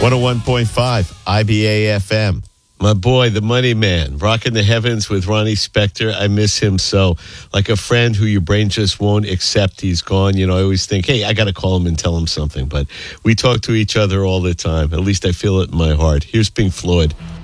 101.5 IBA FM. My boy, the money man, rocking the heavens with Ronnie Spector. I miss him so. Like a friend who your brain just won't accept he's gone. You know, I always think, hey, I got to call him and tell him something. But we talk to each other all the time. At least I feel it in my heart. Here's Pink Floyd.